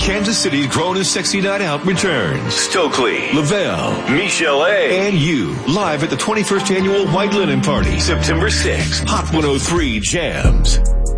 Kansas City's Grown and Sexy Night Out returns. Stokely, Lavelle, Michelle A., and you, live at the 21st Annual White Linen Party, September 6th. Hot 103 Jams.